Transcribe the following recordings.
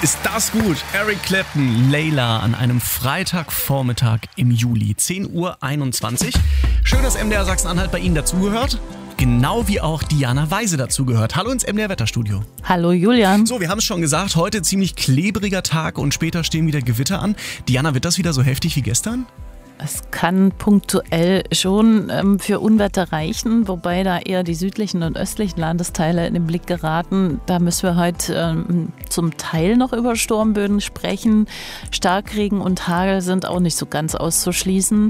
Ist das gut? Eric Clapton, Layla an einem Freitagvormittag im Juli, 10:21 Uhr. Schön, dass MDR Sachsen-Anhalt bei Ihnen dazugehört. Genau wie auch Diana Weise dazugehört. Hallo ins MDR Wetterstudio. Hallo Julian. So, wir haben es schon gesagt, heute ziemlich klebriger Tag und später stehen wieder Gewitter an. Diana, wird das wieder so heftig wie gestern? Es kann punktuell schon für Unwetter reichen, wobei da eher die südlichen und östlichen Landesteile in den Blick geraten. Da müssen wir heute zum Teil noch über Sturmböen sprechen. Starkregen und Hagel sind auch nicht so ganz auszuschließen.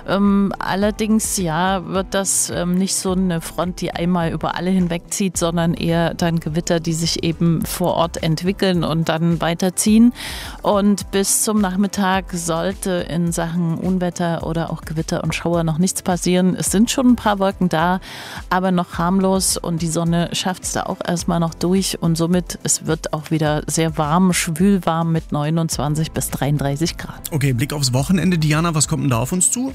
Allerdings wird das nicht so eine Front, die einmal über alle hinwegzieht, sondern eher dann Gewitter, die sich eben vor Ort entwickeln und dann weiterziehen. Und bis zum Nachmittag sollte in Sachen Unwetter oder auch Gewitter und Schauer noch nichts passieren. Es sind schon ein paar Wolken da, aber noch harmlos und die Sonne schafft es da auch erstmal noch durch und somit, es wird auch wieder sehr warm, schwülwarm mit 29 bis 33 Grad. Okay, Blick aufs Wochenende. Diana, was kommt denn da auf uns zu?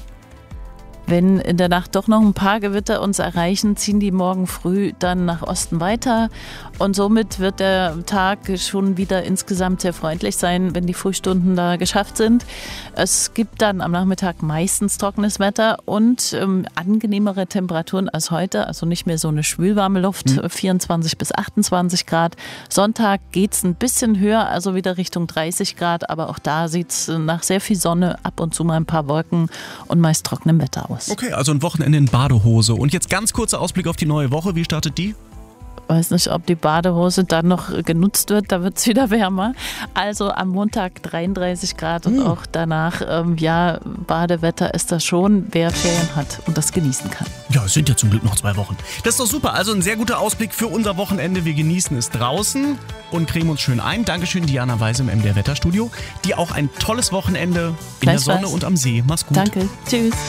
Wenn in der Nacht doch noch ein paar Gewitter uns erreichen, ziehen die morgen früh dann nach Osten weiter und somit wird der Tag schon wieder insgesamt sehr freundlich sein, wenn die Frühstunden da geschafft sind. Es gibt dann am Nachmittag meistens trockenes Wetter und angenehmere Temperaturen als heute, also nicht mehr so eine schwülwarme Luft, 24 bis 28 Grad. Sonntag geht es ein bisschen höher, also wieder Richtung 30 Grad, aber auch da sieht es nach sehr viel Sonne, ab und zu mal ein paar Wolken und meist trockenem Wetter aus. Okay, also ein Wochenende in Badehose. Und jetzt ganz kurzer Ausblick auf die neue Woche. Wie startet die? Weiß nicht, ob die Badehose dann noch genutzt wird, da wird es wieder wärmer. Also am Montag 33 Grad und auch danach, Badewetter ist das schon, wer Ferien hat und das genießen kann. Ja, es sind ja zum Glück noch 2 Wochen. Das ist doch super, also ein sehr guter Ausblick für unser Wochenende. Wir genießen es draußen und cremen uns schön ein. Dankeschön, Diana Weise im MDR Wetterstudio. Dir auch ein tolles Wochenende in der Sonne und am See. Mach's gut. Danke, tschüss.